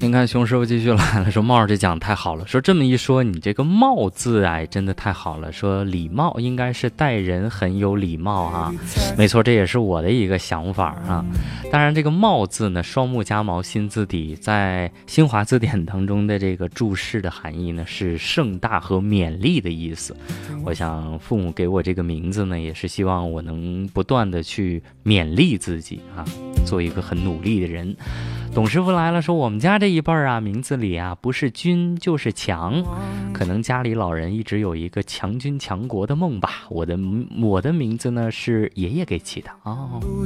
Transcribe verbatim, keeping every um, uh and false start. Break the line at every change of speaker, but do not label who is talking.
您看熊师傅继续来了，说茂儿这讲太好了，说这么一说你这个貌字哎真的太好了，说礼貌应该是待人很有礼貌啊，没错，这也是我的一个想法啊。当然这个貌字呢，双木加毛新字底，在新华字典当中的这个注释的含义呢是盛大和勉励的意思。我想父母给我这个名字呢，也是希望我能不断的去勉励自己啊，做一个很努力的人。董师傅来了，说我们家这一辈儿啊，名字里啊不是军就是强，可能家里老人一直有一个强军强国的梦吧。我的我的名字呢是爷爷给起的哦。